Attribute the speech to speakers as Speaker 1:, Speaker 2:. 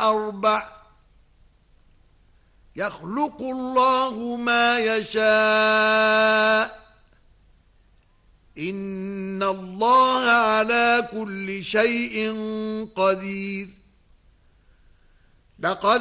Speaker 1: أربع يخلق الله ما يشاء إن الله على كل شيء قدير لقد